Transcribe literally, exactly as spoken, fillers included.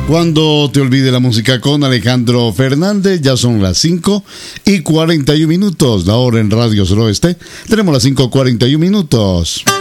Cuando te olvide la música con Alejandro Fernández, ya son las cinco y cuarenta y un minutos, la hora en Radio Suroeste. Tenemos las cinco y cuarenta y un minutos.